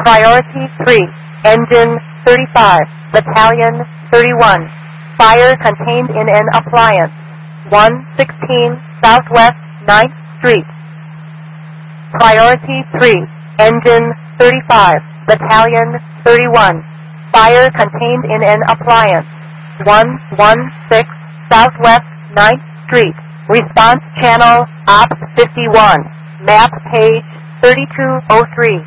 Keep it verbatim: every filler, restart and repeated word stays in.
Priority three, Engine thirty-five, Battalion thirty-one. Fire contained in an appliance, one sixteen Southwest ninth Street. Priority three, Engine thirty-five, Battalion thirty-one. Fire contained in an appliance, one sixteen Southwest ninth Street. Response channel, Ops fifty-one. Map page thirty-two oh three.